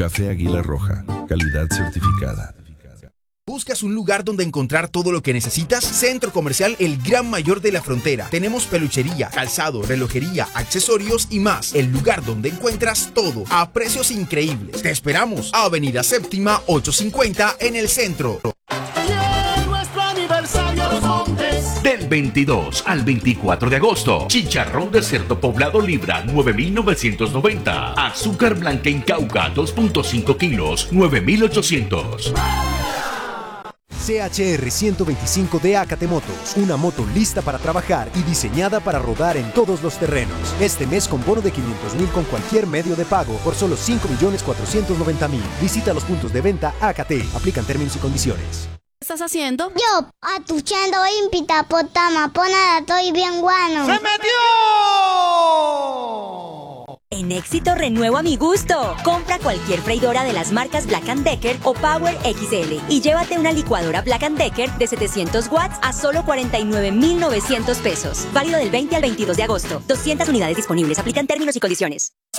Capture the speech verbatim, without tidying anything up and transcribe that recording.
Café Águila Roja, calidad certificada. ¿Buscas un lugar donde encontrar todo lo que necesitas? Centro Comercial El Gran Mayor de la Frontera. Tenemos peluchería, calzado, relojería, accesorios y más. El lugar donde encuentras todo a precios increíbles. Te esperamos. Avenida Séptima ochocientos cincuenta en el centro. Del veintidós al veinticuatro de agosto, chicharrón de cerdo poblado libra nueve mil novecientos noventa, azúcar blanca en Cauca dos punto cinco kilos nueve mil ochocientos. C H R ciento veinticinco de Acate Motos, una moto lista para trabajar y diseñada para rodar en todos los terrenos. Este mes con bono de quinientos mil con cualquier medio de pago por solo cinco millones cuatrocientos noventa mil. Visita los puntos de venta Acate. Aplican términos y condiciones. ¿Qué estás haciendo? Yo, atuchando impita potama, ponada, estoy bien guano. ¡Se metió! En Éxito renuevo a mi gusto. Compra cualquier freidora de las marcas Black and Decker o Power X L y llévate una licuadora Black and Decker de setecientos watts a solo cuarenta y nueve mil novecientos pesos. Válido del veinte al veintidós de agosto. doscientas unidades disponibles. Aplican términos y condiciones.